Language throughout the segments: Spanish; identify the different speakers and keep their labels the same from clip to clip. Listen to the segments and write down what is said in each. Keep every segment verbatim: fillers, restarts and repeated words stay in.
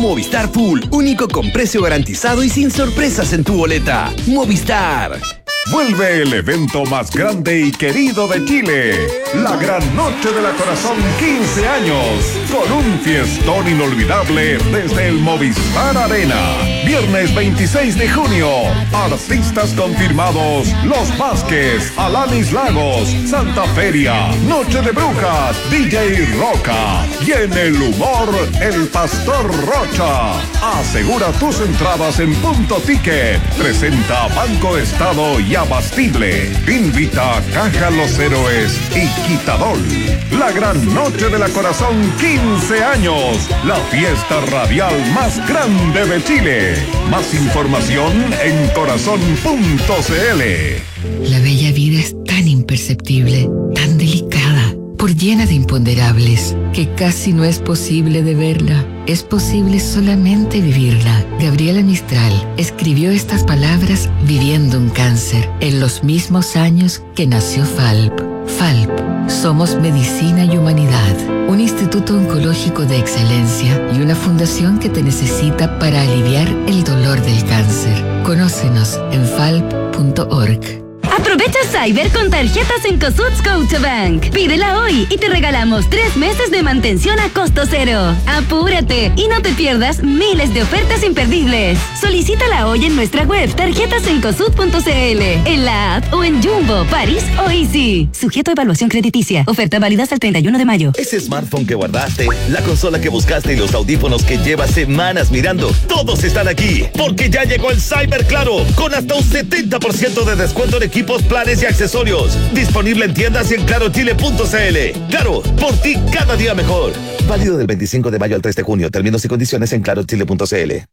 Speaker 1: Movistar Full, único con precio garantizado y sin sorpresas en tu boleta. Movistar.
Speaker 2: Vuelve el evento más grande y querido de Chile, la Gran Noche de la Corazón quince años, con un fiestón inolvidable desde el Movistar Arena. Viernes veintiséis de junio, artistas confirmados: Los Vázquez, Alanis Lagos, Santa Feria, Noche de Brujas, D J Roca y en el humor, el Pastor Rocha. Asegura tus entradas en Punto Ticket. Presenta Banco Estado y Abastible. Invita Caja Los Héroes y Quitadol. La Gran Noche de la Corazón quince años. La fiesta radial más grande de Chile. Más información en corazón punto c l.
Speaker 3: La bella vida es tan imperceptible, tan delicada, por llena de imponderables, que casi no es posible de verla. Es posible solamente vivirla. Gabriela Mistral escribió estas palabras viviendo un cáncer, en los mismos años que nació Falp. Falp, somos medicina y humanidad, un instituto oncológico de excelencia y una fundación que te necesita para aliviar el dolor del cáncer. Conócenos en falp punto org.
Speaker 4: Aprovecha Cyber con tarjetas en Cosud Scotiabank. Pídela hoy y te regalamos tres meses de mantención a costo cero. Apúrate y no te pierdas miles de ofertas imperdibles. Solicítala hoy en nuestra web tarjetas en cosud punto c l, en la app o en Jumbo, París o Easy. Sujeto a evaluación crediticia. Oferta válida hasta el treinta y uno de mayo.
Speaker 5: Ese smartphone que guardaste, la consola que buscaste y los audífonos que llevas semanas mirando, todos están aquí. Porque ya llegó el Cyber Claro, con hasta un setenta por ciento de descuento en equipos, planes y accesorios. Disponible en tiendas y en claro chile punto c l. Claro, por ti cada día mejor. Válido del veinticinco de mayo al tres de junio. Términos y condiciones en claro chile punto c l.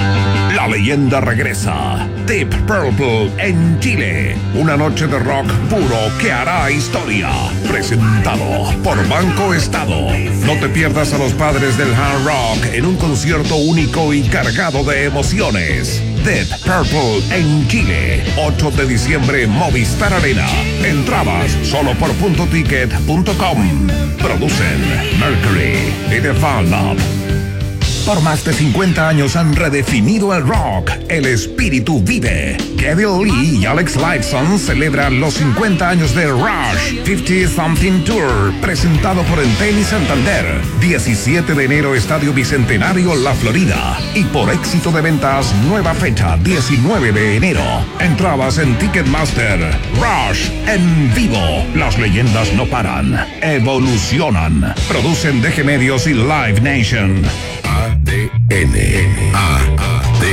Speaker 2: La leyenda regresa. Deep Purple en Chile. Una noche de rock puro que hará historia. Presentado por Banco Estado. No te pierdas a los padres del hard rock en un concierto único y cargado de emociones. Deep Purple en Chile. ocho de diciembre, Movistar Arena. Entradas solo por punto ticket punto com. Producen Mercury y The Fan Lab. Por más de cincuenta años han redefinido el rock. El espíritu vive. Kevin Lee y Alex Lifeson celebran los cincuenta años de Rush cincuenta Something Tour, presentado por Entel y Santander. diecisiete de enero, Estadio Bicentenario, La Florida. Y por éxito de ventas, nueva fecha, diecinueve de enero. Entradas en Ticketmaster. Rush en vivo. Las leyendas no paran, evolucionan. Producen D G Medios y Live Nation.
Speaker 6: A D N. A D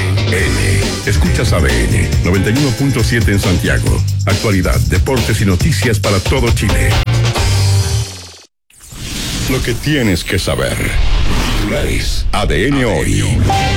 Speaker 6: N. Escuchas A D N noventa y uno punto siete en Santiago. Actualidad, deportes y noticias para todo Chile. Lo que tienes que saber. Titulares. A D N hoy.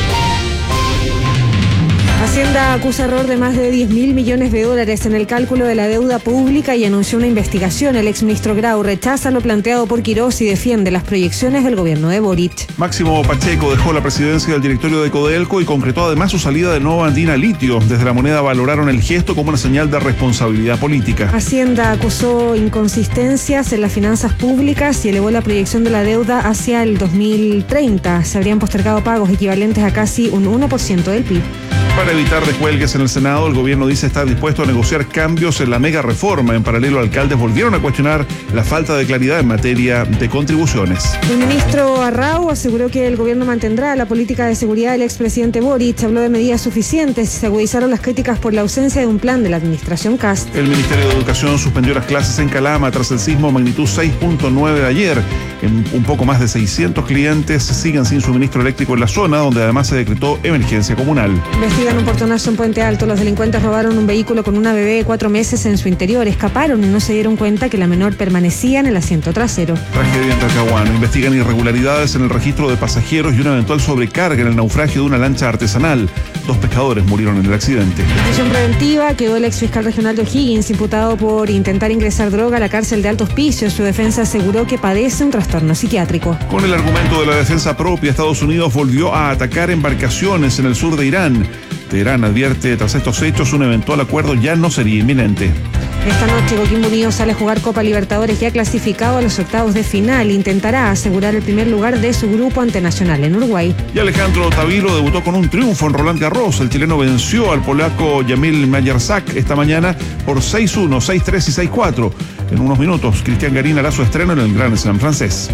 Speaker 7: Hacienda acusa error de más de diez mil millones de dólares en el cálculo de la deuda pública y anunció una investigación. El exministro Grau rechaza lo planteado por Quirós y defiende las proyecciones del gobierno de Boric.
Speaker 8: Máximo Pacheco dejó la presidencia del directorio de Codelco y concretó además su salida de Nova Andina Litio. Desde La Moneda valoraron el gesto como una señal de responsabilidad política.
Speaker 7: Hacienda acusó inconsistencias en las finanzas públicas y elevó la proyección de la deuda hacia el dos mil treinta. Se habrían postergado pagos equivalentes a casi un uno por ciento del P I B.
Speaker 8: Para evitar descuelgues en el Senado, el gobierno dice estar dispuesto a negociar cambios en la mega reforma. En paralelo, alcaldes volvieron a cuestionar la falta de claridad en materia de contribuciones.
Speaker 7: El ministro Arrau aseguró que el gobierno mantendrá la política de seguridad del expresidente Boric. Habló de medidas suficientes y se agudizaron las críticas por la ausencia de un plan de la administración Kast.
Speaker 8: El Ministerio de Educación suspendió las clases en Calama tras el sismo magnitud seis punto nueve de ayer. En un poco más de seiscientos clientes siguen sin suministro eléctrico en la zona, donde además se decretó emergencia comunal.
Speaker 7: Investigan un portonazo en Puente Alto. Los delincuentes robaron un vehículo con una bebé de cuatro meses en su interior. Escaparon y no se dieron cuenta que la menor permanecía en el asiento trasero.
Speaker 8: Tragedia en Talcahuano. Investigan irregularidades en el registro de pasajeros y una eventual sobrecarga en el naufragio de una lancha artesanal. Dos pescadores murieron en el accidente.
Speaker 7: En prisión preventiva quedó el exfiscal regional de O'Higgins, imputado por intentar ingresar droga a la cárcel de Alto Hospicio. Su defensa aseguró que padece un trastorno psiquiátrico.
Speaker 8: Con el argumento de la defensa propia, Estados Unidos volvió a atacar embarcaciones en el sur de Irán. Teherán advierte tras estos hechos un eventual acuerdo ya no sería inminente.
Speaker 7: Esta noche Coquimbo Unido sale a jugar Copa Libertadores, ya clasificado a los octavos de final. Intentará asegurar el primer lugar de su grupo ante Nacional en Uruguay.
Speaker 8: Y Alejandro Tavilo debutó con un triunfo en Roland Garros. El chileno venció al polaco Jamil Mayerzak esta mañana por seis uno, seis tres y seis cuatro. En unos minutos, Cristian Garín hará su estreno en el Grand Slam francés.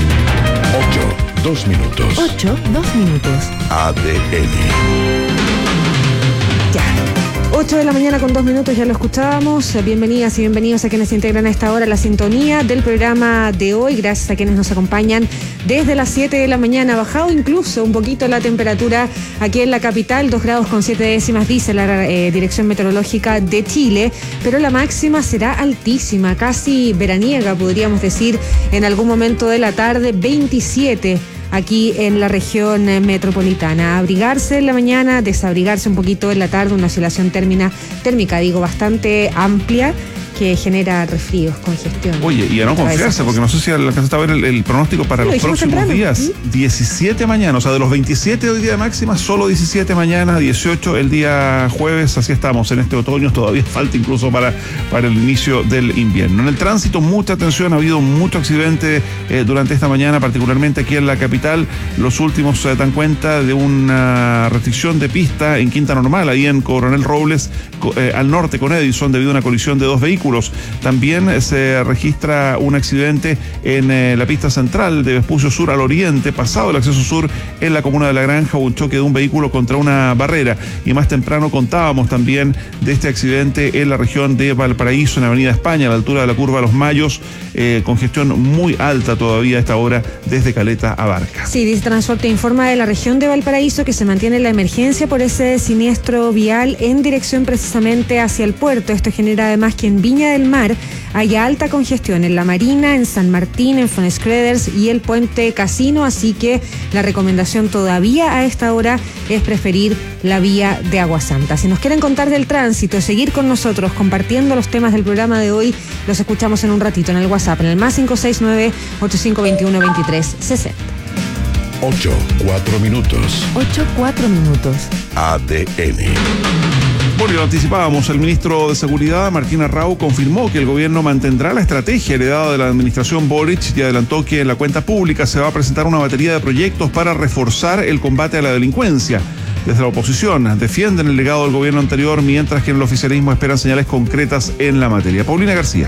Speaker 6: ocho, dos minutos.
Speaker 7: ocho, dos minutos.
Speaker 6: A D N.
Speaker 7: Ya. ocho de la mañana con dos minutos, ya lo escuchábamos. Bienvenidas y bienvenidos a quienes se integran a esta hora la sintonía del programa de hoy. Gracias a quienes nos acompañan desde las siete de la mañana. Ha bajado incluso un poquito la temperatura aquí en la capital, dos grados con siete décimas, dice la eh, Dirección Meteorológica de Chile, pero la máxima será altísima, casi veraniega, podríamos decir, en algún momento de la tarde, veintisiete. Aquí en la región metropolitana. Abrigarse en la mañana, desabrigarse un poquito en la tarde, una oscilación térmica, térmica, digo, bastante amplia, que genera resfríos, congestión.
Speaker 8: Oye, y a no confiarse, porque no sé si alcanzaste a ver el, el pronóstico para los próximos temprano. días. ¿Sí? diecisiete mañana, o sea, de los veintisiete hoy día de máxima, solo diecisiete mañana, dieciocho el día jueves, así estamos en este otoño, todavía falta incluso para, para el inicio del invierno. En el tránsito, mucha atención, ha habido mucho accidente eh, durante esta mañana, particularmente aquí en la capital. Los últimos se dan cuenta de una restricción de pista en Quinta Normal, ahí en Coronel Robles, eh, al norte con Edison, debido a una colisión de dos vehículos. También se registra un accidente en eh, la pista central de Vespucio Sur al oriente, pasado el acceso sur en la comuna de La Granja, un choque de un vehículo contra una barrera. Y más temprano contábamos también de este accidente en la región de Valparaíso, en Avenida España, a la altura de la curva Los Mayos, eh, congestión muy alta todavía a esta hora desde Caleta a Barca.
Speaker 7: Sí, dice Transporte informa de la región de Valparaíso que se mantiene la emergencia por ese siniestro vial en dirección precisamente hacia el puerto. Esto genera además que en Viña del Mar haya alta congestión en La Marina, en San Martín, en Fonescreders y el Puente Casino, así que la recomendación todavía a esta hora es preferir la vía de Agua Santa. Si nos quieren contar del tránsito, seguir con nosotros compartiendo los temas del programa de hoy, los escuchamos en un ratito en el WhatsApp, en el más cinco seis nueve, ocho cinco dos uno, dos tres seis cero.
Speaker 6: ocho, cuatro minutos.
Speaker 7: ocho, cuatro minutos.
Speaker 6: A D N.
Speaker 8: Bueno, lo anticipábamos, el ministro de Seguridad, Martín Arrau, confirmó que el gobierno mantendrá la estrategia heredada de la administración Boric y adelantó que en la cuenta pública se va a presentar una batería de proyectos para reforzar el combate a la delincuencia. Desde la oposición defienden el legado del gobierno anterior, mientras que en el oficialismo esperan señales concretas en la materia. Paulina García.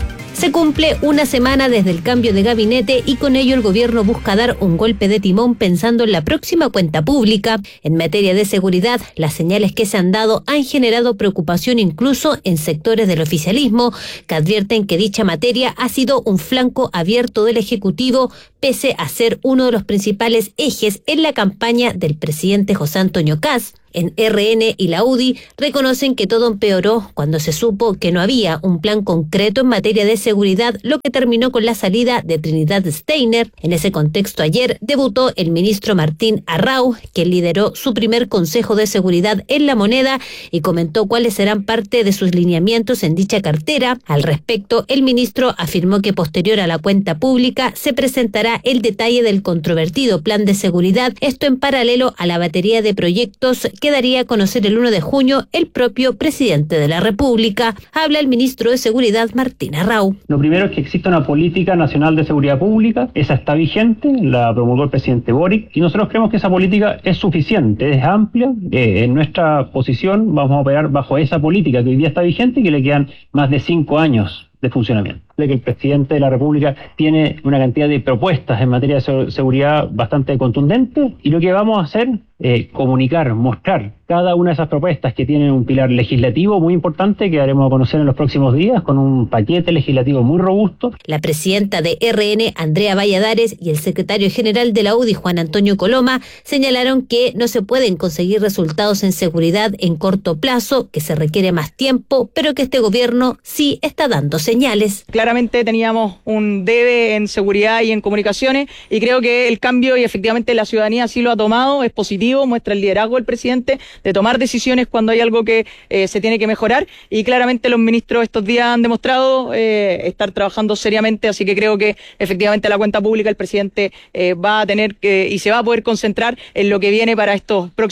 Speaker 9: Se cumple una semana desde el cambio de gabinete y con ello el gobierno busca dar un golpe de timón pensando en la próxima cuenta pública. En materia de seguridad, las señales que se han dado han generado preocupación incluso en sectores del oficialismo, que advierten que dicha materia ha sido un flanco abierto del Ejecutivo, pese a ser uno de los principales ejes en la campaña del presidente José Antonio Kast. En R N y la U D I reconocen que todo empeoró cuando se supo que no había un plan concreto en materia de seguridad, lo que terminó con la salida de Trinidad Steiner. En ese contexto, ayer debutó el ministro Martín Arrau, quien lideró su primer Consejo de Seguridad en La Moneda y comentó cuáles serán parte de sus lineamientos en dicha cartera. Al respecto, el ministro afirmó que posterior a la cuenta pública se presentará el detalle del controvertido plan de seguridad, esto en paralelo a la batería de proyectos que daría a conocer el uno de junio el propio presidente de la República. Habla el ministro de Seguridad, Martín Arrau.
Speaker 10: Lo primero es que existe una política nacional de seguridad pública, esa está vigente, la promulgó el presidente Boric, y nosotros creemos que esa política es suficiente, es amplia. Eh, en nuestra posición vamos a operar bajo esa política que hoy día está vigente y que le quedan más de cinco años de funcionamiento. De que el presidente de la República tiene una cantidad de propuestas en materia de seguridad bastante contundente, y lo que vamos a hacer es eh, comunicar, mostrar cada una de esas propuestas que tienen un pilar legislativo muy importante que daremos a conocer en los próximos días con un paquete legislativo muy robusto.
Speaker 9: La presidenta de R N, Andrea Valladares, y el secretario general de la U D I, Juan Antonio Coloma, señalaron que no se pueden conseguir resultados en seguridad en corto plazo, que se requiere más tiempo, pero que este gobierno sí está dando señales.
Speaker 11: Claramente teníamos un debe en seguridad y en comunicaciones, y creo que el cambio, y efectivamente la ciudadanía sí lo ha tomado, es positivo, muestra el liderazgo del presidente de tomar decisiones cuando hay algo que eh, se tiene que mejorar, y claramente los ministros estos días han demostrado eh, estar trabajando seriamente, así que creo que efectivamente la cuenta pública el presidente eh, va a tener que, y se va a poder concentrar en lo que viene para estos próximos tres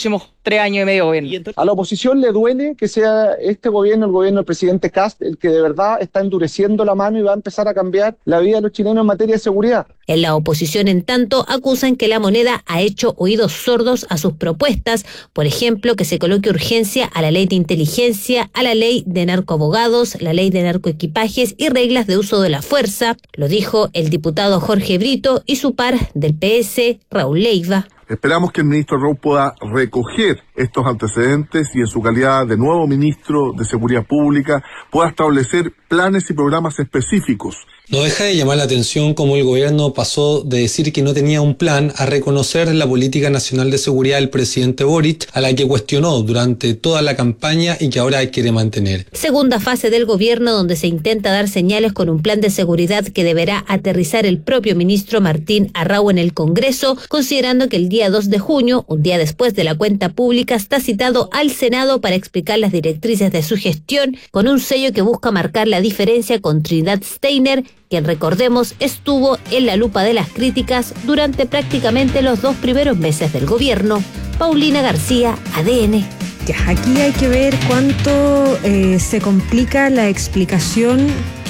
Speaker 11: tres años y medio de gobierno.
Speaker 12: A la oposición le duele que sea este gobierno, el gobierno del presidente Kast, el que de verdad está endureciendo la mano y va a empezar a cambiar la vida de los chilenos en materia de seguridad.
Speaker 9: En la oposición, en tanto, acusan que la moneda ha hecho oídos sordos a sus propuestas, por ejemplo, que se coloque urgencia a la ley de inteligencia, a la ley de narcoabogados, la ley de narcoequipajes y reglas de uso de la fuerza. Lo dijo el diputado Jorge Brito y su par del P S, Raúl Leiva.
Speaker 13: Esperamos que el ministro Raúl pueda recoger estos antecedentes y en su calidad de nuevo ministro de Seguridad Pública pueda establecer planes y programas específicos.
Speaker 14: No deja de llamar la atención cómo el gobierno pasó de decir que no tenía un plan a reconocer la política nacional de seguridad del presidente Boric, a la que cuestionó durante toda la campaña y que ahora quiere mantener.
Speaker 9: Segunda fase del gobierno donde se intenta dar señales con un plan de seguridad que deberá aterrizar el propio ministro Martín Arrau en el Congreso, considerando que el día dos de junio, un día después de la cuenta pública, está citado al Senado para explicar las directrices de su gestión, con un sello que busca marcar la diferencia con Trinidad Steiner, quien, recordemos, estuvo en la lupa de las críticas durante prácticamente los dos primeros meses del gobierno. Paulina García, A D N.
Speaker 7: Ya, aquí hay que ver cuánto eh, se complica la explicación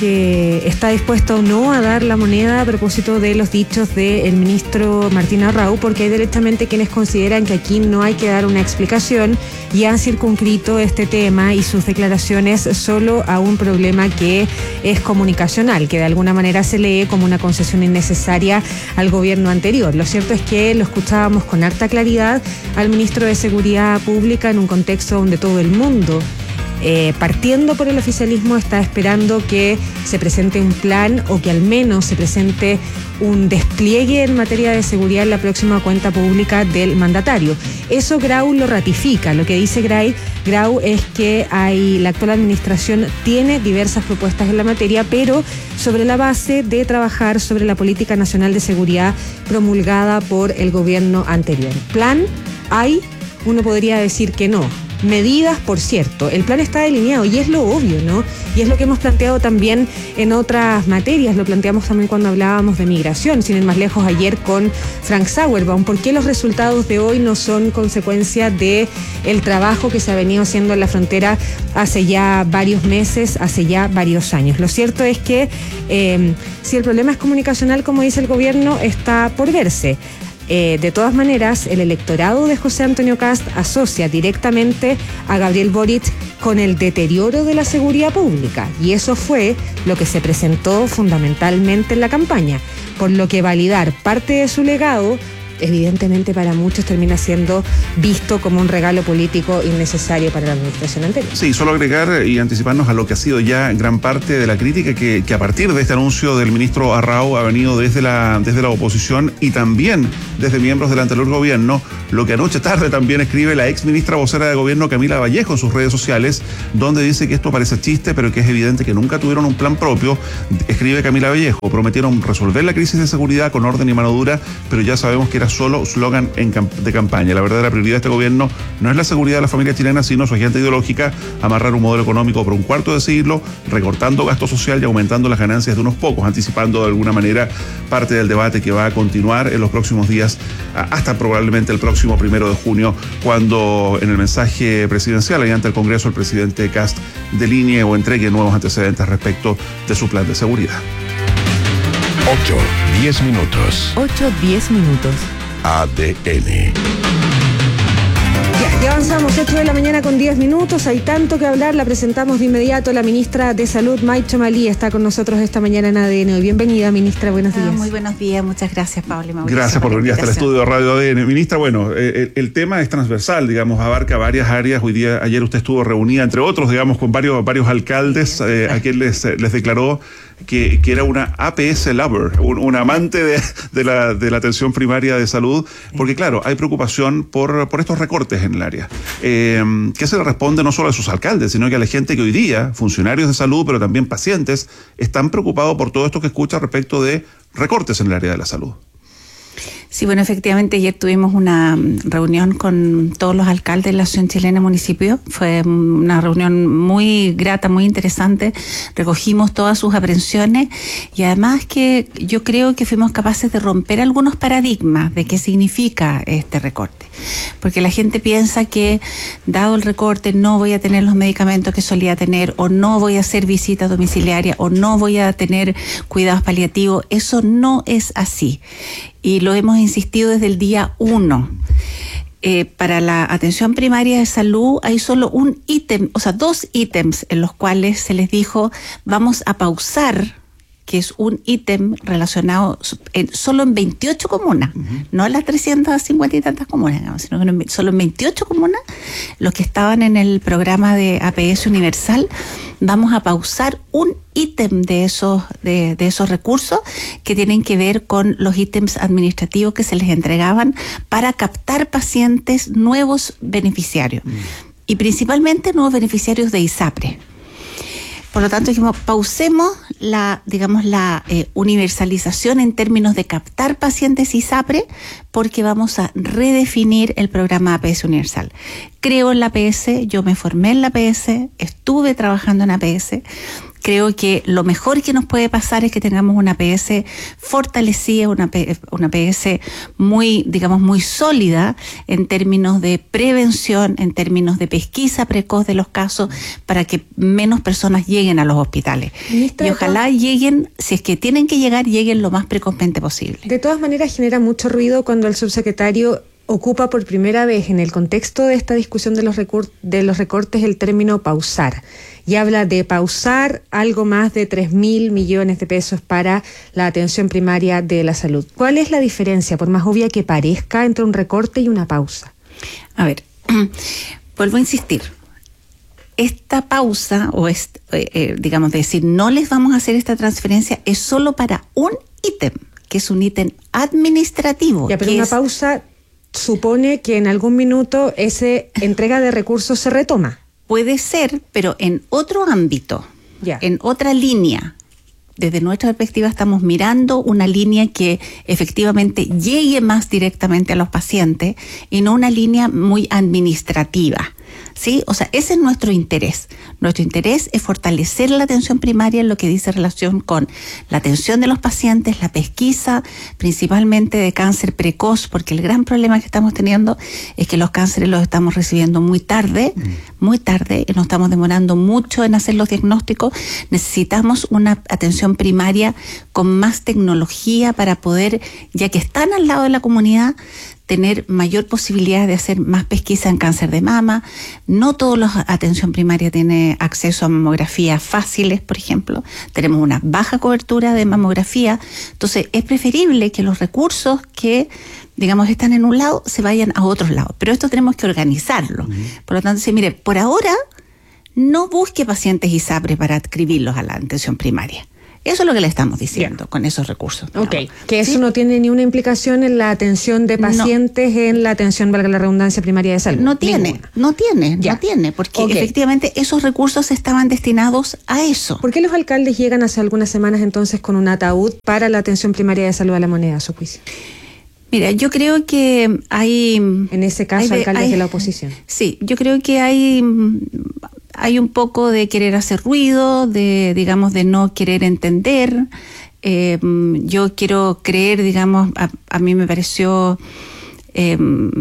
Speaker 7: que está dispuesta o no a dar la moneda a propósito de los dichos del ministro Martín Arrau, porque hay directamente quienes consideran que aquí no hay que dar una explicación y han circunscrito este tema y sus declaraciones solo a un problema que es comunicacional, que de alguna manera se lee como una concesión innecesaria al gobierno anterior. Lo cierto es que lo escuchábamos con harta claridad al ministro de Seguridad Pública en un contexto donde todo el mundo, Eh, partiendo por el oficialismo, está esperando que se presente un plan o que al menos se presente un despliegue en materia de seguridad en la próxima cuenta pública del mandatario. Eso Grau lo ratifica. Lo que dice Grau, Grau es que hay, la actual administración tiene diversas propuestas en la materia, pero sobre la base de trabajar sobre la política nacional de seguridad promulgada por el gobierno anterior. ¿Plan hay? Uno podría decir que no. Medidas, por cierto, el plan está delineado y es lo obvio, ¿no? Y es lo que hemos planteado también en otras materias, lo planteamos también cuando hablábamos de migración, sin ir más lejos ayer con Frank Sauerbaum. ¿Por qué los resultados de hoy no son consecuencia de el trabajo que se ha venido haciendo en la frontera hace ya varios meses, hace ya varios años? Lo cierto es que eh, si el problema es comunicacional, como dice el gobierno, está por verse. Eh, de todas maneras, el electorado de José Antonio Kast asocia directamente a Gabriel Boric con el deterioro de la seguridad pública, y eso fue lo que se presentó fundamentalmente en la campaña, por lo que validar parte de su legado evidentemente para muchos termina siendo visto como un regalo político innecesario para la administración anterior.
Speaker 8: Sí, solo agregar y anticiparnos a lo que ha sido ya gran parte de la crítica que, que a partir de este anuncio del ministro Arrau ha venido desde la, desde la oposición y también desde miembros del anterior gobierno, lo que anoche tarde también escribe la ex ministra vocera de gobierno Camila Vallejo en sus redes sociales, donde dice que esto parece chiste, pero que es evidente que nunca tuvieron un plan propio. Escribe Camila Vallejo: prometieron resolver la crisis de seguridad con orden y mano dura, pero ya sabemos que era solo slogan de campaña. La verdadera prioridad de este gobierno no es la seguridad de la familia chilena, sino su agenda ideológica: amarrar un modelo económico por un cuarto de siglo, recortando gasto social y aumentando las ganancias de unos pocos, anticipando de alguna manera parte del debate que va a continuar en los próximos días, hasta probablemente el próximo primero de junio, cuando en el mensaje presidencial y ante el Congreso el presidente Kast delinee o entregue nuevos antecedentes respecto de su plan de seguridad.
Speaker 6: ocho, diez minutos.
Speaker 3: ocho, diez minutos.
Speaker 6: A D N.
Speaker 7: Ya, ya avanzamos, ocho de la mañana con diez minutos, hay tanto que hablar, la presentamos de inmediato. La ministra de Salud, Maicho Malí, está con nosotros esta mañana en A D N. Bienvenida, ministra, buenos días.
Speaker 15: Ah, muy buenos días, muchas gracias, Pablo y Mauricio.
Speaker 8: Gracias por venir hasta el estudio de Radio A D N. Ministra, bueno, el, el tema es transversal, digamos, abarca varias áreas. Hoy día, ayer usted estuvo reunida, entre otros, digamos, con varios, varios alcaldes, eh, a quien les, les declaró Que, que era una A P S lover, un, un amante de, de, la, de la atención primaria de salud, porque claro, hay preocupación por, por estos recortes en el área. Eh, ¿Qué se le responde no solo a sus alcaldes, sino que a la gente que hoy día, funcionarios de salud, pero también pacientes, están preocupados por todo esto que escucha respecto de recortes en el área de la salud?
Speaker 15: Sí, bueno, efectivamente ayer tuvimos una reunión con todos los alcaldes de la Asociación Chilena de Municipios. Fue una reunión muy grata, muy interesante. Recogimos todas sus aprensiones y además que yo creo que fuimos capaces de romper algunos paradigmas de qué significa este recorte. porque la gente piensa que dado el recorte no voy a tener los medicamentos que solía tener, o no voy a hacer visita domiciliaria, o no voy a tener cuidados paliativos. Eso no es así, y lo hemos insistido desde el día uno. Eh, para la atención primaria de salud hay solo un ítem, o sea, dos ítems en los cuales se les dijo vamos a pausar, que es un ítem relacionado en, solo en veintiocho comunas, uh-huh. no en las trescientas cincuenta y tantas comunas, digamos, sino que en, solo en veintiocho comunas, los que estaban en el programa de A P S Universal, vamos a pausar un ítem de esos, de, de esos recursos que tienen que ver con los ítems administrativos que se les entregaban para captar pacientes nuevos beneficiarios, uh-huh. y principalmente nuevos beneficiarios de ISAPRE. Por lo tanto, dijimos, pausemos la, digamos, la eh, universalización en términos de captar pacientes ISAPRE, porque vamos a redefinir el programa A P S Universal. Creo en la A P S, yo me formé en la A P S, estuve trabajando en A P S. Creo que lo mejor que nos puede pasar es que tengamos una A P S fortalecida, una, P, una A P S muy, digamos, muy sólida en términos de prevención, en términos de pesquisa precoz de los casos, para que menos personas lleguen a los hospitales. Ministra, y ojalá lleguen, si es que tienen que llegar, lleguen lo más precozmente posible.
Speaker 7: De todas maneras, genera mucho ruido cuando el subsecretario ocupa por primera vez en el contexto de esta discusión de los, recur- de los recortes el término pausar, y habla de pausar algo más de tres mil millones de pesos para la atención primaria de la salud. ¿Cuál es la diferencia, por más obvia que parezca, entre un recorte y una pausa?
Speaker 15: A ver, vuelvo a insistir. Esta pausa, o es, eh, digamos, decir, no les vamos a hacer esta transferencia, es solo para un ítem, que es un ítem administrativo.
Speaker 7: Ya, pero
Speaker 15: que
Speaker 7: una
Speaker 15: es,
Speaker 7: pausa supone que en algún minuto esa entrega de recursos se retoma.
Speaker 15: Puede ser, pero en otro ámbito,
Speaker 7: ya.
Speaker 15: en otra línea. Desde nuestra perspectiva estamos mirando una línea que efectivamente llegue más directamente a los pacientes y no una línea muy administrativa. ¿Sí? O sea, ese es nuestro interés. Nuestro interés es fortalecer la atención primaria en lo que dice relación con la atención de los pacientes, la pesquisa, principalmente de cáncer precoz, porque el gran problema que estamos teniendo es que los cánceres los estamos recibiendo muy tarde, mm. muy tarde, y nos estamos demorando mucho en hacer los diagnósticos. Necesitamos una atención primaria con más tecnología para poder, ya que están al lado de la comunidad, tener mayor posibilidad de hacer más pesquisa en cáncer de mama. No toda la atención primaria tiene acceso a mamografías fáciles, por ejemplo. Tenemos una baja cobertura de mamografía. Entonces, es preferible que los recursos que, digamos, están en un lado se vayan a otros lados. Pero esto tenemos que organizarlo. Uh-huh. Por lo tanto, sí, mire, por ahora no busque pacientes ISAPRE para adscribirlos a la atención primaria. Eso es lo que le estamos diciendo, yeah. con esos recursos.
Speaker 7: Ok, que eso ¿sí? no tiene ni una implicación en la atención de pacientes, no. en la atención, valga la redundancia, primaria de salud.
Speaker 15: No tiene, Ninguna. no tiene, yeah. no tiene, porque okay. efectivamente esos recursos estaban destinados a eso.
Speaker 7: ¿Por qué los alcaldes llegan hace algunas semanas entonces con un ataúd para la atención primaria de salud a la moneda, a su juicio?
Speaker 15: Mira, yo creo que hay...
Speaker 7: En ese caso, hay, alcaldes hay, de la oposición.
Speaker 15: Sí, yo creo que hay... Hay un poco de querer hacer ruido, de, digamos, de no querer entender. Eh, yo quiero creer, digamos, a, a mí me pareció, eh,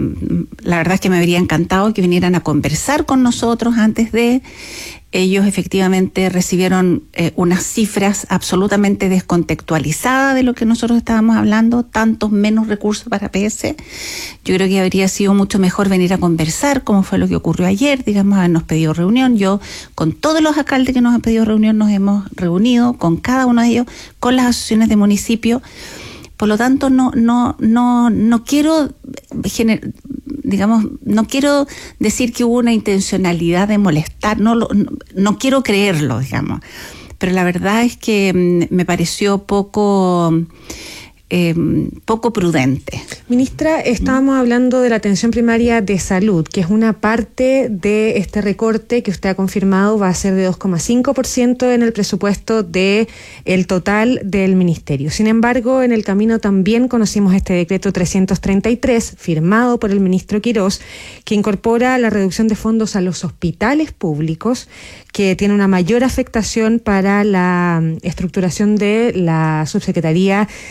Speaker 15: la verdad es que me habría encantado que vinieran a conversar con nosotros antes de... Ellos efectivamente recibieron eh, unas cifras absolutamente descontextualizadas de lo que nosotros estábamos hablando, tantos menos recursos para A P S. Yo creo que habría sido mucho mejor venir a conversar, como fue lo que ocurrió ayer, digamos, habernos pedido reunión. Yo, con todos los alcaldes que nos han pedido reunión, nos hemos reunido, con cada uno de ellos, con las asociaciones de municipios. Por lo tanto, no, no, no, no quiero gener, digamos, no quiero decir que hubo una intencionalidad de molestar, no, no, no quiero creerlo, digamos. Pero la verdad es que me pareció poco... Eh, poco prudente.
Speaker 7: Ministra, estábamos hablando de la atención primaria de salud, que es una parte de este recorte que usted ha confirmado va a ser de dos coma cinco por ciento en el presupuesto de el total del ministerio. Sin embargo, en el camino también conocimos este decreto trescientos treinta y tres, firmado por el ministro Quirós, que incorpora la reducción de fondos a los hospitales públicos, que tiene una mayor afectación para la estructuración de la Subsecretaría de Redes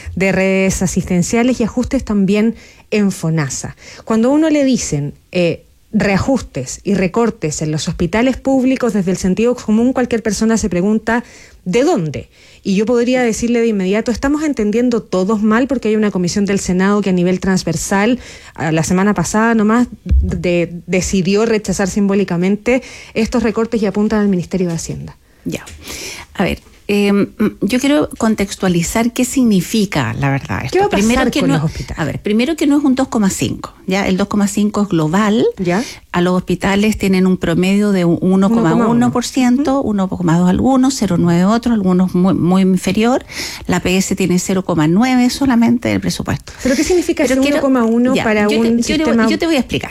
Speaker 7: unidades asistenciales y ajustes también en FONASA. Cuando a uno le dicen eh, reajustes y recortes en los hospitales públicos desde el sentido común, cualquier persona se pregunta ¿de dónde? Y yo podría decirle de inmediato, estamos entendiendo todos mal porque hay una comisión del Senado que a nivel transversal, la semana pasada nomás, de, decidió rechazar simbólicamente estos recortes y apuntan al Ministerio de Hacienda.
Speaker 15: Ya, a ver, eh, yo quiero contextualizar qué significa la verdad esto.
Speaker 7: ¿Qué va a pasar
Speaker 15: primero que
Speaker 7: con
Speaker 15: no,
Speaker 7: los hospitales?
Speaker 15: A ver, primero que no es un dos coma cinco, ya el dos coma cinco es global.
Speaker 7: ¿Ya?
Speaker 15: A los hospitales tienen un promedio de un uno coma uno por ciento, uno coma dos algunos, cero coma nueve otros, algunos muy, muy inferior. La P S tiene cero coma nueve solamente del presupuesto.
Speaker 7: ¿Pero qué significa ese uno coma uno para
Speaker 15: yo
Speaker 7: un
Speaker 15: te,
Speaker 7: sistema?
Speaker 15: Yo te, yo te voy a explicar.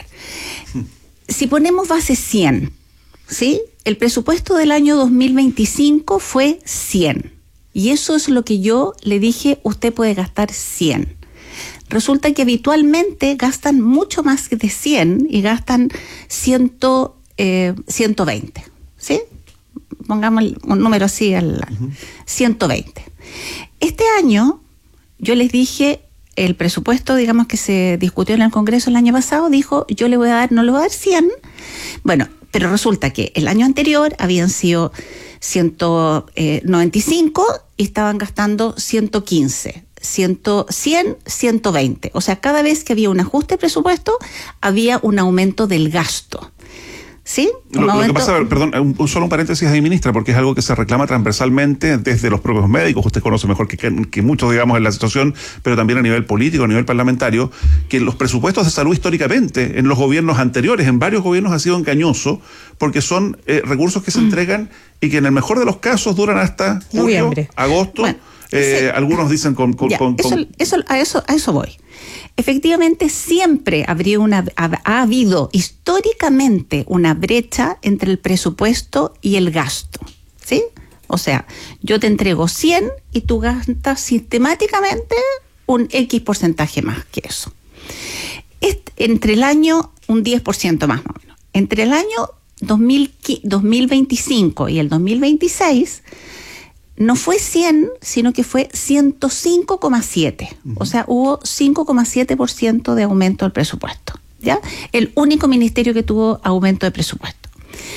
Speaker 15: Si ponemos base cien, ¿sí? El presupuesto del año dos mil veinticinco fue cien. Y eso es lo que yo le dije, usted puede gastar cien. Resulta que habitualmente gastan mucho más de cien y gastan ciento, eh, ciento veinte. ¿Sí? Pongamos un número así, al uh-huh. ciento veinte. Este año, yo les dije, el presupuesto, digamos, que se discutió en el Congreso el año pasado, dijo, yo le voy a dar, no le voy a dar cien. Bueno, pero resulta que el año anterior habían sido ciento noventa y cinco y estaban gastando ciento quince, cien, cien, ciento veinte. O sea, cada vez que había un ajuste de presupuesto, había un aumento del gasto. ¿Sí?
Speaker 8: Lo, lo que pasa, perdón, un, un solo un paréntesis ahí, ministra, porque es algo que se reclama transversalmente desde los propios médicos. Usted conoce mejor que, que, que muchos, digamos, en la situación, pero también a nivel político, a nivel parlamentario, que los presupuestos de salud históricamente, en los gobiernos anteriores, en varios gobiernos ha sido engañoso, porque son eh, recursos que se entregan y que en el mejor de los casos duran hasta julio, noviembre, agosto. Bueno, eh, sí. Algunos dicen con... con,
Speaker 15: ya,
Speaker 8: con,
Speaker 15: eso,
Speaker 8: con...
Speaker 15: Eso, a, eso, a eso voy. Efectivamente, siempre habría una, ha, ha habido históricamente una brecha entre el presupuesto y el gasto, ¿sí? O sea, yo te entrego cien y tú gastas sistemáticamente un X porcentaje más que eso. Este, entre el año, un diez por ciento más, más o menos. Entre el año dos mil, dos mil veinticinco y el dos mil veintiséis... no fue cien, sino que fue ciento cinco coma siete. Uh-huh. O sea, hubo cinco coma siete por ciento de aumento del presupuesto. ¿Ya? El único ministerio que tuvo aumento de presupuesto.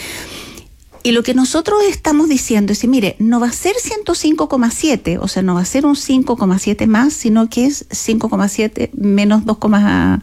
Speaker 15: Y lo que nosotros estamos diciendo es, mire, no va a ser ciento cinco coma siete, o sea, no va a ser un cinco coma siete más, sino que es cinco coma siete menos dos coma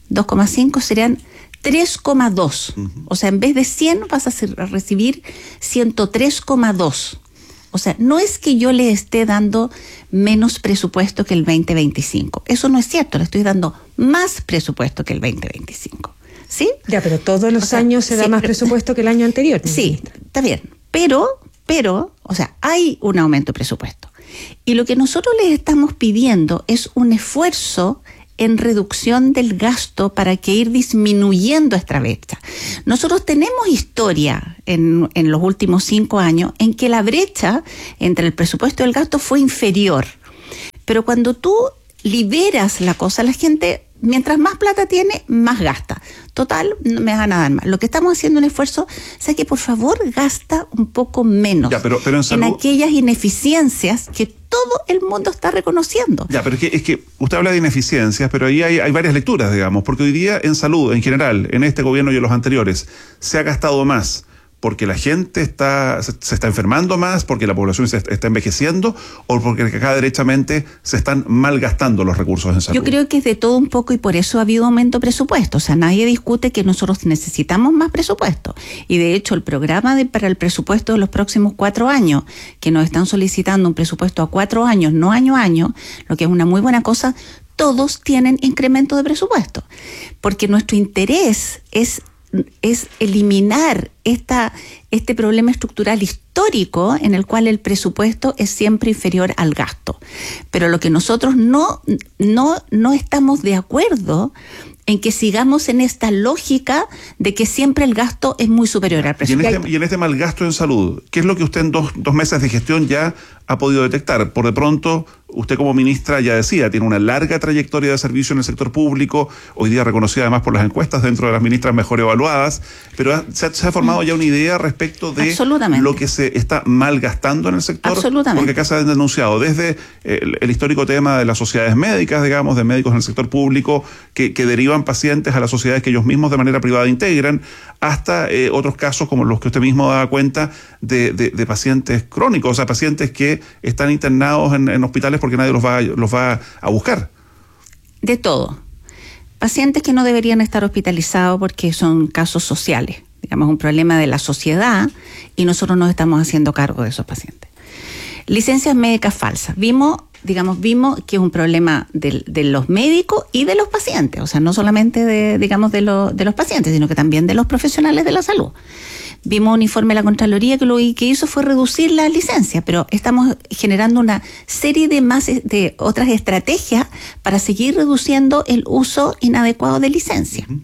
Speaker 15: cinco, serían tres coma dos. Uh-huh. O sea, en vez de cien vas a recibir ciento tres coma dos. O sea, no es que yo le esté dando menos presupuesto que el veinte veinticinco. Eso no es cierto, le estoy dando más presupuesto que el veinte veinticinco. ¿Sí?
Speaker 7: Ya, pero todos los o sea, años se da sí, más presupuesto que el año anterior.
Speaker 15: Sí, está bien. Pero, pero, o sea, hay un aumento de presupuesto. Y lo que nosotros les estamos pidiendo es un esfuerzo en reducción del gasto para que ir disminuyendo esta brecha. Nosotros tenemos historia en, en los últimos cinco años en que la brecha entre el presupuesto y el gasto fue inferior. Pero cuando tú liberas la cosa, la gente, mientras más plata tiene, más gasta. Total, no me van a dar más. Lo que estamos haciendo un esfuerzo, o sea que por favor gasta un poco menos
Speaker 8: ya, pero, pero en, salud...
Speaker 15: en aquellas ineficiencias que todo el mundo está reconociendo.
Speaker 8: Ya, pero es que, es que usted habla de ineficiencias, pero ahí hay, hay varias lecturas, digamos, porque hoy día en salud, en general, en este gobierno y en los anteriores, se ha gastado más porque la gente está se, se está enfermando más, porque la población se está envejeciendo, o porque acá derechamente se están malgastando los recursos en salud.
Speaker 15: Yo creo que es de todo un poco y por eso ha habido aumento de presupuesto. O sea, nadie discute que nosotros necesitamos más presupuesto. Y de hecho, el programa de, para el presupuesto de los próximos cuatro años, que nos están solicitando un presupuesto a cuatro años, no año a año, lo que es una muy buena cosa, todos tienen incremento de presupuesto. Porque nuestro interés es es eliminar esta, este problema estructural histórico en el cual el presupuesto es siempre inferior al gasto. Pero lo que nosotros no, no, no estamos de acuerdo en que sigamos en esta lógica de que siempre el gasto es muy superior al presupuesto.
Speaker 8: Y en este, y en este mal gasto en salud, ¿qué es lo que usted en dos, dos meses de gestión ya ha podido detectar? Por de pronto, usted como ministra ya decía, tiene una larga trayectoria de servicio en el sector público, hoy día reconocida además por las encuestas dentro de las ministras mejor evaluadas, pero se ha, se ha formado ya una idea respecto respecto de lo que se está malgastando en el sector. Absolutamente. Porque acá se han denunciado desde el, el histórico tema de las sociedades médicas, digamos, de médicos en el sector público que, que derivan pacientes a las sociedades que ellos mismos de manera privada integran, hasta eh, otros casos como los que usted mismo da cuenta de, de, de pacientes crónicos, o sea, pacientes que están internados en, en hospitales porque nadie los va, los va a buscar.
Speaker 15: De todo. Pacientes que no deberían estar hospitalizados porque son casos sociales, digamos, un problema de la sociedad, y nosotros nos estamos haciendo cargo de esos pacientes. Licencias médicas falsas. Vimos, digamos, vimos que es un problema de, de los médicos y de los pacientes, o sea, no solamente de, digamos, de, lo, de los pacientes, sino que también de los profesionales de la salud. Vimos un informe de la Contraloría que lo que hizo fue reducir la licencia, pero estamos generando una serie de más de otras estrategias para seguir reduciendo el uso inadecuado de licencia.
Speaker 8: Uh-huh.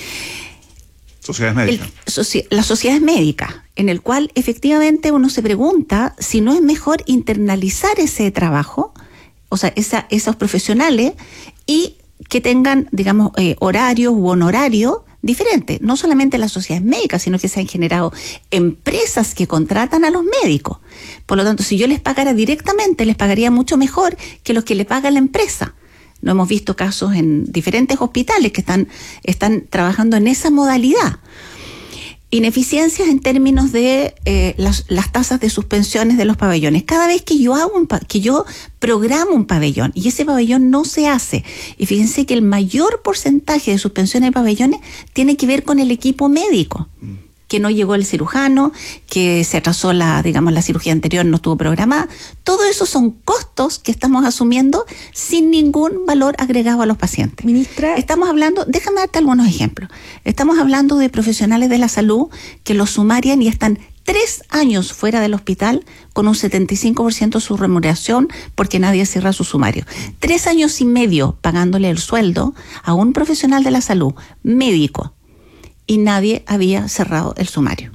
Speaker 8: Sociedades médicas.
Speaker 15: El, soci, las sociedades médicas, en el cual efectivamente uno se pregunta si no es mejor internalizar ese trabajo, o sea, esa, esos profesionales, y que tengan, digamos, eh, horarios u honorarios diferente, no solamente las sociedades médicas, sino que se han generado empresas que contratan a los médicos. Por lo tanto, si yo les pagara directamente, les pagaría mucho mejor que los que le paga la empresa. No hemos visto casos en diferentes hospitales que están, están trabajando en esa modalidad. Ineficiencias en términos de eh, las, las tasas de suspensiones de los pabellones. Cada vez que yo hago un pa- que yo programo un pabellón y ese pabellón no se hace, y fíjense que el mayor porcentaje de suspensiones de pabellones tiene que ver con el equipo médico, que no llegó el cirujano, que se atrasó la, digamos, la cirugía anterior, no estuvo programada. Todo eso son costos que estamos asumiendo sin ningún valor agregado a los pacientes.
Speaker 7: Ministra,
Speaker 15: estamos hablando, déjame darte algunos ejemplos. Estamos hablando de profesionales de la salud que los sumarian y están tres años fuera del hospital con un setenta y cinco por ciento de su remuneración porque nadie cierra su sumario. Tres años y medio pagándole el sueldo a un profesional de la salud, médico, y nadie había cerrado el sumario.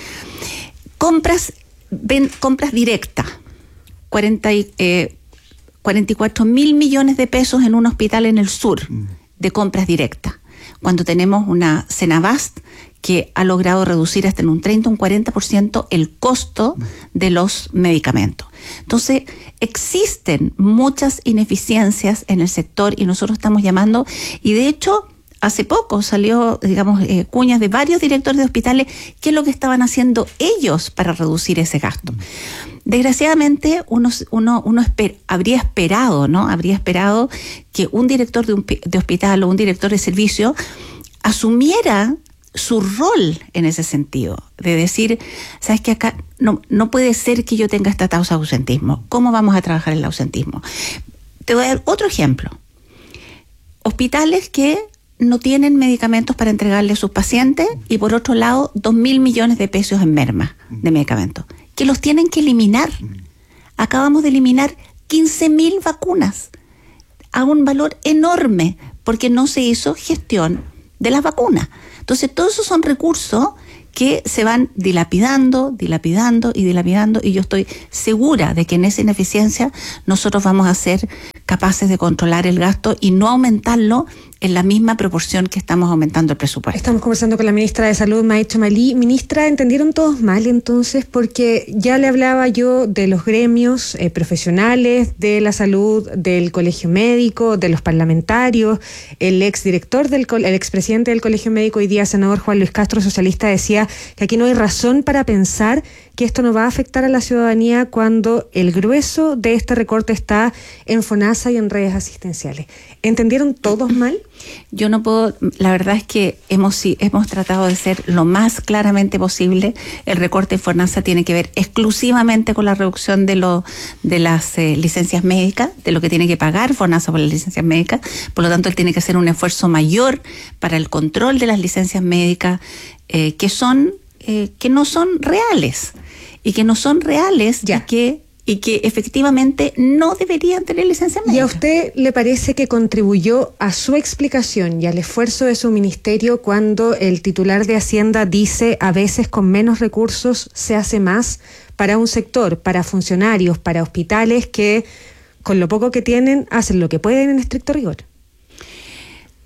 Speaker 15: Compras, ven, compras directas, cuarenta, eh, cuarenta y cuatro mil millones de pesos en un hospital en el sur de compras directas, cuando tenemos una Senabast que ha logrado reducir hasta en un treinta, un cuarenta por ciento el costo de los medicamentos. Entonces, existen muchas ineficiencias en el sector y nosotros estamos llamando, y de hecho, hace poco salió, digamos, eh, cuñas de varios directores de hospitales, qué es lo que estaban haciendo ellos para reducir ese gasto. Desgraciadamente, uno, uno, uno esper, habría esperado, ¿no? Habría esperado que un director de, un, de hospital o un director de servicio asumiera su rol en ese sentido, de decir, sabes que acá no, no puede ser que yo tenga esta tasa de ausentismo. ¿Cómo vamos a trabajar el ausentismo? Te voy a dar otro ejemplo. Hospitales que no tienen medicamentos para entregarle a sus pacientes y por otro lado dos mil millones de pesos en merma de medicamentos que los tienen que eliminar. Acabamos de eliminar quince mil vacunas a un valor enorme porque no se hizo gestión de las vacunas. Entonces todos esos son recursos que se van dilapidando, dilapidando y dilapidando, y yo estoy segura de que en esa ineficiencia nosotros vamos a ser capaces de controlar el gasto y no aumentarlo en la misma proporción que estamos aumentando el presupuesto.
Speaker 7: Estamos conversando con la ministra de Salud, May Chamalí. Ministra, ¿entendieron todos mal entonces? Porque ya le hablaba yo de los gremios eh, profesionales, de la salud, del colegio médico, de los parlamentarios, el exdirector, del el expresidente del colegio médico, hoy día senador Juan Luis Castro, socialista, decía que aquí no hay razón para pensar que esto no va a afectar a la ciudadanía cuando el grueso de este recorte está en FONASA y en redes asistenciales. ¿Entendieron todos mal?
Speaker 15: Yo no puedo, la verdad es que hemos, sí, hemos tratado de ser lo más claramente posible. El recorte de FONASA tiene que ver exclusivamente con la reducción de, lo, de las eh, licencias médicas, de lo que tiene que pagar FONASA por las licencias médicas. Por lo tanto, él tiene que hacer un esfuerzo mayor para el control de las licencias médicas eh, que son eh, que no son reales y que no son reales ya. y que y que efectivamente no deberían tener licencia médica.
Speaker 7: ¿Y a usted le parece que contribuyó a su explicación y al esfuerzo de su ministerio cuando el titular de Hacienda dice a veces con menos recursos se hace más para un sector, para funcionarios, para hospitales que con lo poco que tienen hacen lo que pueden en estricto rigor?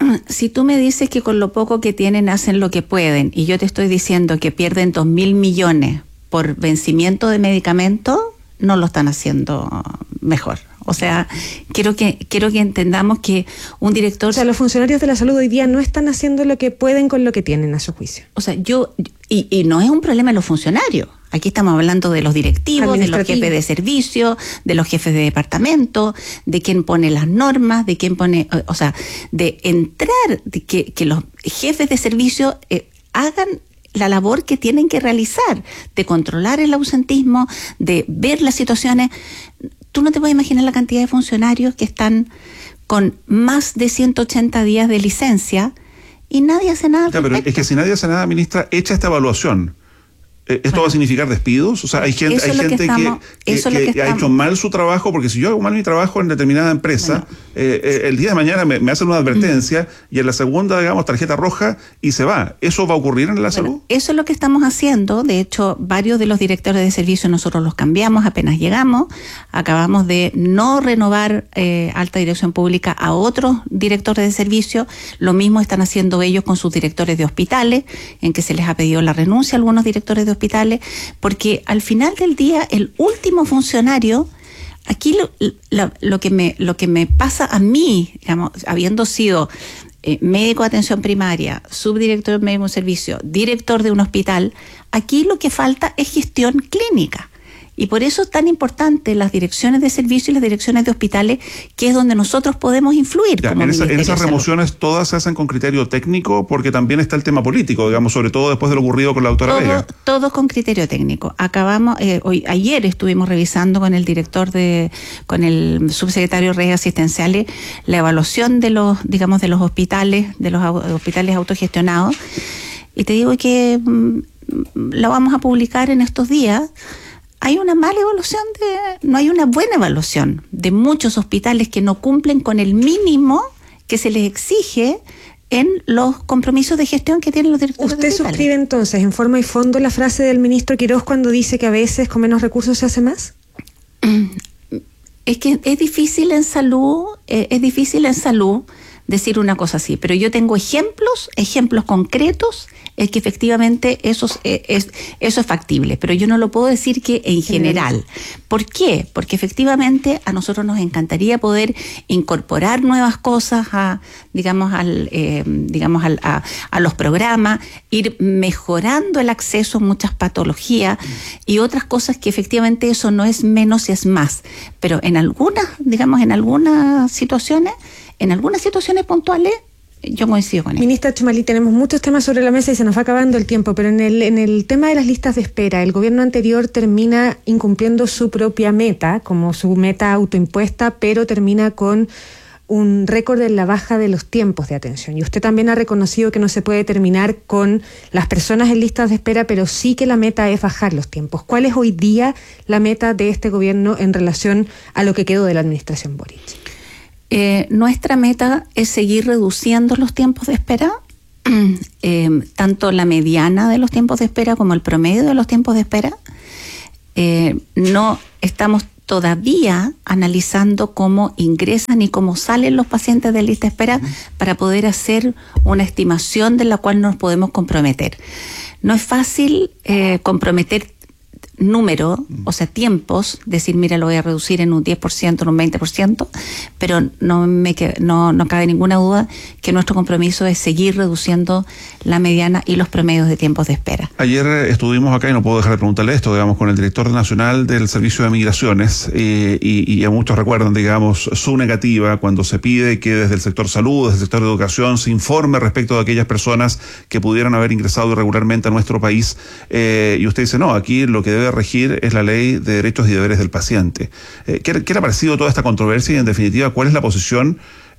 Speaker 15: Si tú me dices que con lo poco que tienen hacen lo que pueden y yo te estoy diciendo que pierden dos mil millones por vencimiento de medicamentos, no lo están haciendo mejor. O sea, quiero que quiero que entendamos que un director...
Speaker 7: O sea, los funcionarios de la salud hoy día no están haciendo lo que pueden con lo que tienen, a su juicio.
Speaker 15: O sea, yo... Y, y no es un problema de los funcionarios. Aquí estamos hablando de los directivos, de los jefes de servicio, de los jefes de departamento, de quién pone las normas, de quién pone... O sea, de entrar, de que, que los jefes de servicio eh, hagan la labor que tienen que realizar, de controlar el ausentismo, de ver las situaciones. Tú no te puedes imaginar la cantidad de funcionarios que están con más de ciento ochenta días de licencia y nadie hace nada.
Speaker 8: Ya, pero es que si nadie hace nada, ministra, echa esta evaluación. ¿Esto bueno, va a significar despidos? O sea, hay gente, hay gente que, estamos, que, que, que ha hecho mal su trabajo, porque si yo hago mal mi trabajo en determinada empresa, bueno, eh, eh, el día de mañana me, me hacen una advertencia mm. y en la segunda, digamos, tarjeta roja y se va. ¿Eso va a ocurrir en la bueno, salud?
Speaker 15: Eso es lo que estamos haciendo. De hecho, varios de los directores de servicio nosotros los cambiamos apenas llegamos. Acabamos de no renovar eh, alta dirección pública a otros directores de servicio. Lo mismo están haciendo ellos con sus directores de hospitales, en que se les ha pedido la renuncia a algunos directores de hospitales, porque al final del día el último funcionario, aquí lo, lo, lo que me lo que me pasa a mí, digamos, habiendo sido eh, médico de atención primaria, subdirector de médico de servicio, director de un hospital, aquí lo que falta es gestión clínica. Y por eso es tan importante las direcciones de servicio y las direcciones de hospitales, que es donde nosotros podemos influir.
Speaker 8: Ya, como en, esa, en esas remociones todas se hacen con criterio técnico, porque también está el tema político, digamos, sobre todo después de lo ocurrido con la doctora
Speaker 15: todo,
Speaker 8: Vega.
Speaker 15: Todo con criterio técnico. Acabamos, eh, hoy, ayer estuvimos revisando con el director de, con el subsecretario de redes asistenciales, la evaluación de los, digamos, de los hospitales, de los hospitales autogestionados. Y te digo que mmm, lo vamos a publicar en estos días. Hay una mala evaluación, de, no hay una buena evaluación de muchos hospitales que no cumplen con el mínimo que se les exige en los compromisos de gestión que tienen los directores de hospitales.
Speaker 7: ¿Usted suscribe entonces en forma y fondo la frase del ministro Quirós cuando dice que a veces con menos recursos se hace más?
Speaker 15: Es que es difícil en salud, eh, es difícil en salud decir una cosa así, pero yo tengo ejemplos, ejemplos concretos, es que efectivamente eso es, es, eso es factible, pero yo no lo puedo decir que en general. ¿Por qué? Porque efectivamente a nosotros nos encantaría poder incorporar nuevas cosas a, digamos, al, eh, digamos, al, a, a los programas, ir mejorando el acceso a muchas patologías y otras cosas que efectivamente eso no es menos, es más. Pero en algunas, digamos, en algunas situaciones, en algunas situaciones puntuales, yo coincido con él.
Speaker 7: Ministra Txumalí, tenemos muchos temas sobre la mesa y se nos va acabando el tiempo, pero en el, en el tema de las listas de espera, el gobierno anterior termina incumpliendo su propia meta, como su meta autoimpuesta, pero termina con un récord en la baja de los tiempos de atención. Y usted también ha reconocido que no se puede terminar con las personas en listas de espera, pero sí que la meta es bajar los tiempos. ¿Cuál es hoy día la meta de este gobierno en relación a lo que quedó de la administración Boric?
Speaker 15: Eh, nuestra meta es seguir reduciendo los tiempos de espera, eh, tanto la mediana de los tiempos de espera como el promedio de los tiempos de espera. Eh, no estamos todavía analizando cómo ingresan y cómo salen los pacientes de lista de espera para poder hacer una estimación de la cual nos podemos comprometer. No es fácil eh, comprometer número, o sea, tiempos, decir, mira, lo voy a reducir en un diez por ciento, en un veinte por ciento, pero no me no, no cabe ninguna duda que nuestro compromiso es seguir reduciendo la mediana y los promedios de tiempos de espera.
Speaker 8: Ayer estuvimos acá, y no puedo dejar de preguntarle esto, digamos, con el director nacional del Servicio de Migraciones, eh, y, y a muchos recuerdan, digamos, su negativa cuando se pide que desde el sector salud, desde el sector de educación, se informe respecto de aquellas personas que pudieran haber ingresado irregularmente a nuestro país, eh, y usted dice, no, aquí lo que debe regir es la ley de derechos y deberes del paciente. Eh, ¿qué, ¿Qué le ha parecido toda esta controversia y, en definitiva, cuál es la posición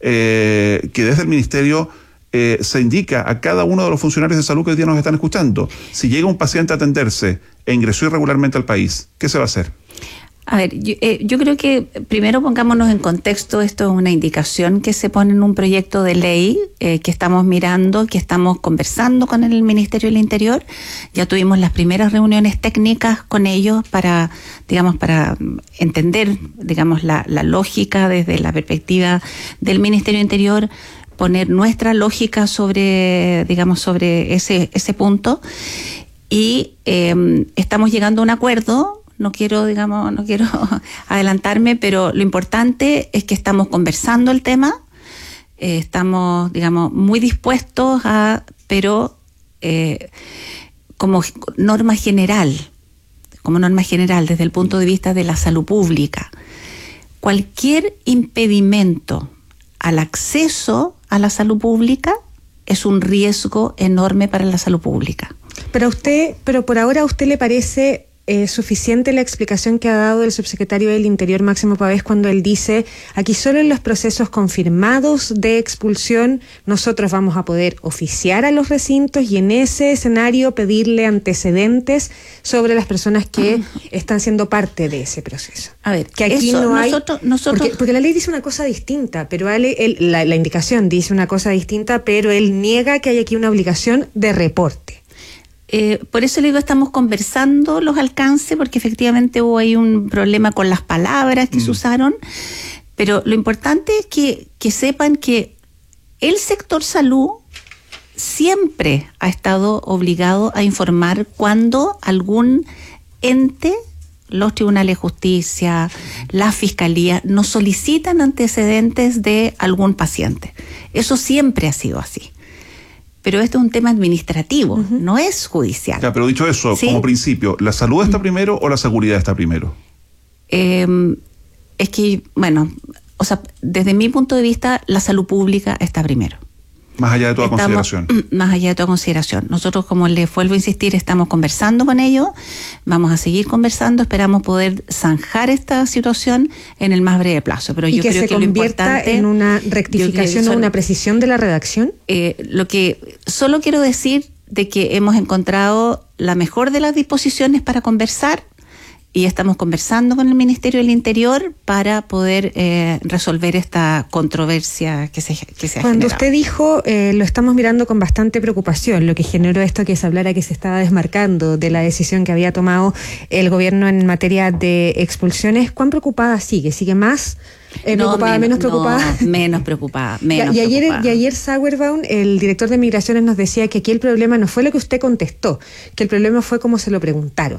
Speaker 8: eh, que desde el Ministerio eh, se indica a cada uno de los funcionarios de salud que hoy día nos están escuchando? Si llega un paciente a atenderse e ingresó irregularmente al país, ¿qué se va a hacer?
Speaker 15: A ver, yo, eh, yo creo que primero pongámonos en contexto. Esto es una indicación que se pone en un proyecto de ley eh, que estamos mirando, que estamos conversando con el Ministerio del Interior. Ya tuvimos las primeras reuniones técnicas con ellos para, digamos, para entender, digamos, la, la lógica desde la perspectiva del Ministerio del Interior. poner nuestra lógica sobre, digamos, sobre ese, ese punto y eh, estamos llegando a un acuerdo. No quiero, digamos, no quiero adelantarme, pero lo importante es que estamos conversando el tema, eh, estamos, digamos, muy dispuestos a, pero eh, como norma general, como norma general, desde el punto de vista de la salud pública, cualquier impedimento al acceso a la salud pública es un riesgo enorme para la salud pública.
Speaker 7: Pero a usted, pero por ahora a usted le parece Eh, suficiente la explicación que ha dado el subsecretario del Interior, Máximo Pavés, cuando él dice, aquí solo en los procesos confirmados de expulsión nosotros vamos a poder oficiar a los recintos y en ese escenario pedirle antecedentes sobre las personas que están siendo parte de ese proceso?
Speaker 15: A ver,
Speaker 7: que aquí
Speaker 15: eso
Speaker 7: no hay,
Speaker 15: nosotros, nosotros...
Speaker 7: Porque, porque la ley dice una cosa distinta, pero él, él, la, la indicación dice una cosa distinta, pero él niega que hay aquí una obligación de reporte.
Speaker 15: Eh, por eso le digo, estamos conversando los alcances, porque efectivamente hubo ahí un problema con las palabras que mm. se usaron, pero lo importante es que, que sepan que el sector salud siempre ha estado obligado a informar cuando algún ente, los tribunales de justicia, la fiscalía, nos solicitan antecedentes de algún paciente. Eso siempre ha sido así. Pero esto es un tema administrativo, uh-huh. no es judicial.
Speaker 8: Ya, pero dicho eso, ¿sí? Como principio, ¿la salud está primero o la seguridad está primero?
Speaker 15: Eh, es que, bueno, o sea, desde mi punto de vista, la salud pública está primero.
Speaker 8: Más allá de toda
Speaker 15: estamos,
Speaker 8: consideración.
Speaker 15: Más allá de toda consideración. Nosotros, como les vuelvo a insistir, estamos conversando con ellos, vamos a seguir conversando, esperamos poder zanjar esta situación en el más breve plazo. Pero
Speaker 7: ¿Y
Speaker 15: yo
Speaker 7: que
Speaker 15: creo
Speaker 7: se
Speaker 15: que
Speaker 7: convierta
Speaker 15: lo importante,
Speaker 7: en una rectificación
Speaker 15: solo,
Speaker 7: o una precisión de la redacción?
Speaker 15: Eh, lo que solo quiero decir de que hemos encontrado la mejor de las disposiciones para conversar y estamos conversando con el Ministerio del Interior para poder eh, resolver esta controversia que se, que se ha
Speaker 7: Cuando
Speaker 15: generado.
Speaker 7: usted dijo, eh, lo estamos mirando con bastante preocupación, lo que generó esto que se hablara que se estaba desmarcando de la decisión que había tomado el gobierno en materia de expulsiones, ¿cuán preocupada sigue? ¿Sigue más eh,
Speaker 15: no,
Speaker 7: preocupada, menos, menos preocupada?
Speaker 15: No, menos preocupada, menos
Speaker 7: y, y ayer,
Speaker 15: preocupada.
Speaker 7: Y ayer Sauerbaum, el director de Migraciones, nos decía que aquí el problema no fue lo que usted contestó, que el problema fue cómo se lo preguntaron.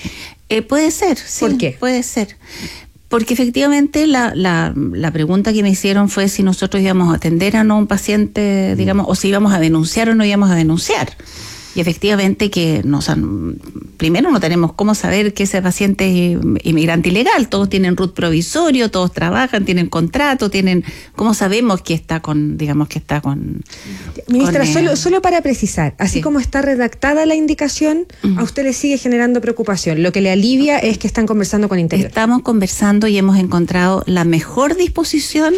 Speaker 15: Eh, puede ser, sí.
Speaker 7: ¿Por qué?
Speaker 15: Puede ser. Porque efectivamente la, la, la pregunta que me hicieron fue si nosotros íbamos a atender a no un paciente, digamos, o si íbamos a denunciar o no íbamos a denunciar. Y efectivamente que no, o sea, primero no tenemos cómo saber que ese paciente es inmigrante ilegal. Todos tienen R U T provisorio, todos trabajan, tienen contrato, tienen, ¿cómo sabemos que está con, digamos que está con?
Speaker 7: Ministra,
Speaker 15: con,
Speaker 7: solo,
Speaker 15: eh,
Speaker 7: solo para precisar, así sí. como está redactada la indicación, uh-huh. a usted le sigue generando preocupación. Lo que le alivia es que están conversando con Interior.
Speaker 15: Estamos conversando y hemos encontrado la mejor disposición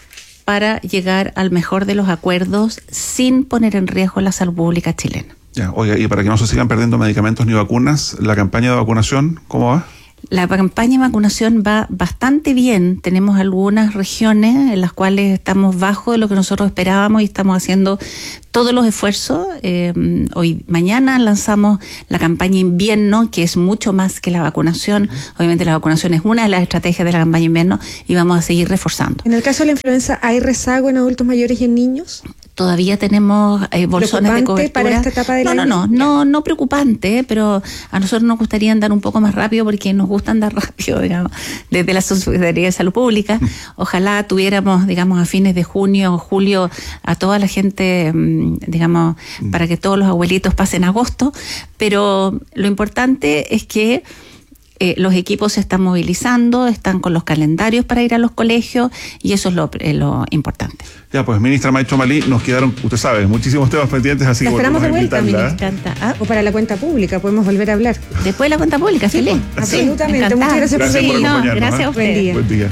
Speaker 15: para llegar al mejor de los acuerdos sin poner en riesgo la salud pública chilena.
Speaker 8: Ya, oiga, y para que no se sigan perdiendo medicamentos ni vacunas, ¿la campaña de vacunación cómo va?
Speaker 15: La campaña de vacunación va bastante bien. Tenemos algunas regiones en las cuales estamos bajo de lo que nosotros esperábamos y estamos haciendo todos los esfuerzos. Eh, hoy, mañana lanzamos la campaña invierno, que es mucho más que la vacunación. Obviamente la vacunación es una de las estrategias de la campaña invierno y vamos a seguir reforzando.
Speaker 7: En el caso de la influenza, ¿hay rezago en adultos mayores y en niños?
Speaker 15: Todavía tenemos eh, bolsones de cobertura.
Speaker 7: ¿Para esta etapa del
Speaker 15: no,
Speaker 7: año?
Speaker 15: No, no, no, no preocupante, pero a nosotros nos gustaría andar un poco más rápido porque nos gusta andar rápido, digamos, desde la Subsecretaría de Salud Pública. Ojalá tuviéramos, digamos, a fines de junio o julio a toda la gente, digamos, para que todos los abuelitos pasen agosto, pero lo importante es que Eh, los equipos se están movilizando, están con los calendarios para ir a los colegios y eso es lo, eh, lo importante.
Speaker 8: Ya, pues, ministra Maicho Malí, nos quedaron, usted sabe, muchísimos temas pendientes, así
Speaker 7: la
Speaker 8: que
Speaker 7: esperamos de vuelta,
Speaker 8: ministra.
Speaker 7: Me encanta. ¿Ah? O para la cuenta pública, podemos volver a hablar.
Speaker 15: Después de la cuenta pública,
Speaker 7: sí,
Speaker 15: feliz.
Speaker 7: Sí, absolutamente. Muchas gracias,
Speaker 8: gracias por
Speaker 15: venir.
Speaker 8: acompañarnos.
Speaker 15: No, gracias a usted.
Speaker 7: Buen día.
Speaker 8: Buen día.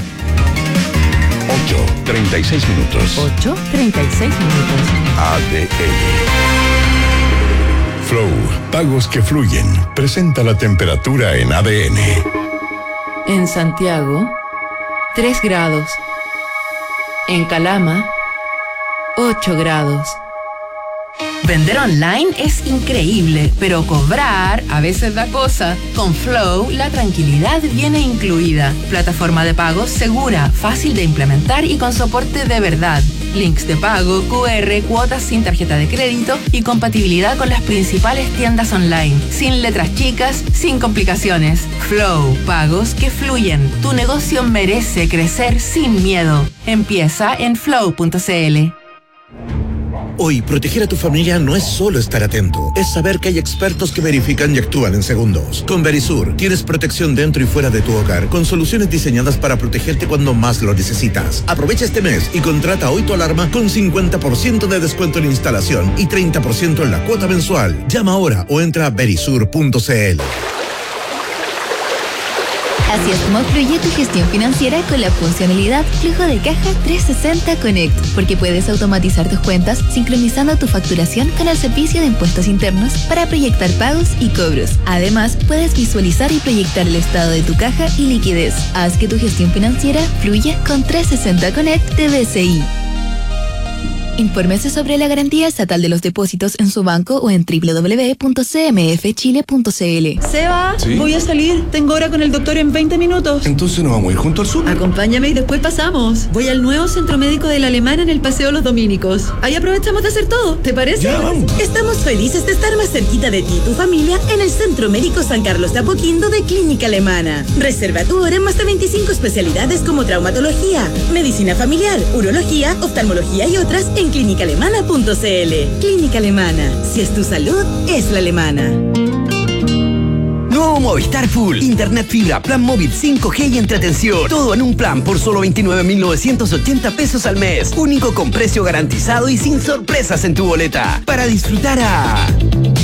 Speaker 2: ocho treinta y seis minutos.
Speaker 3: ocho treinta y seis minutos.
Speaker 2: A D N. Flow, pagos que fluyen. Presenta la temperatura en A D N.
Speaker 3: En Santiago, tres grados. En Calama, ocho grados.
Speaker 16: Vender online es increíble, pero cobrar a veces da cosa. Con Flow, la tranquilidad viene incluida. Plataforma de pagos segura, fácil de implementar y con soporte de verdad. links de pago, Q R, cuotas sin tarjeta de crédito y compatibilidad con las principales tiendas online. Sin letras chicas, sin complicaciones. Flow, pagos que fluyen. Tu negocio merece crecer sin miedo. Empieza en flow punto c l.
Speaker 17: Hoy, proteger a tu familia no es solo estar atento, es saber que hay expertos que verifican y actúan en segundos. Con Verisur, tienes protección dentro y fuera de tu hogar, con soluciones diseñadas para protegerte cuando más lo necesitas. Aprovecha este mes y contrata hoy tu alarma con cincuenta por ciento de descuento en instalación y treinta por ciento en la cuota mensual. Llama ahora o entra a verisur punto c l.
Speaker 18: Así es como fluye tu gestión financiera con la funcionalidad Flujo de Caja trescientos sesenta Connect, porque puedes automatizar tus cuentas sincronizando tu facturación con el servicio de impuestos internos para proyectar pagos y cobros. Además, puedes visualizar y proyectar el estado de tu caja y liquidez. Haz que tu gestión financiera fluya con trescientos sesenta Connect de B C I. Infórmese sobre la garantía estatal de los depósitos en su banco o en doble u doble u doble u punto c m f chile punto c l.
Speaker 19: Seba,
Speaker 20: ¿sí?
Speaker 19: Voy a salir. Tengo hora con el doctor en veinte minutos.
Speaker 20: Entonces nos vamos a ir junto al sur.
Speaker 19: Acompáñame y después pasamos. Voy al nuevo centro médico de la Alemana en el Paseo Los Dominicos. Ahí aprovechamos de hacer todo. ¿Te parece?
Speaker 20: Ya, vamos.
Speaker 21: Estamos felices de estar más cerquita de ti y tu familia en el Centro Médico San Carlos de Apoquindo de Clínica Alemana. Reserva tu hora en más de veinticinco especialidades como traumatología, medicina familiar, urología, oftalmología y otras en clínica alemana punto c l. Clínica Alemana. Si es tu salud, es la alemana.
Speaker 1: Nuevo Movistar Full. Internet fibra, plan móvil cinco G y entretención. Todo en un plan por solo veintinueve mil novecientos ochenta pesos al mes. Único con precio garantizado y sin sorpresas en tu boleta. Para disfrutar a...